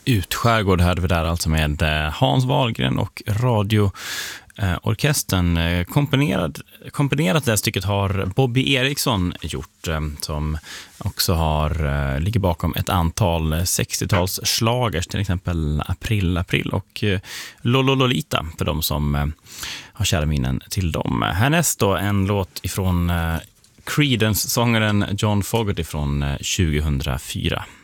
Utskärgård hörde vi där alltså med Hans Wahlgren och radioorkestern. Komponerat det stycket har Bobby Eriksson gjort, som också ligger bakom ett antal 60-tals slagers, till exempel April och Lolololita, för de som har kära minnen till dem. Härnäst då en låt ifrån Creedence-sångaren John Fogerty från 2004.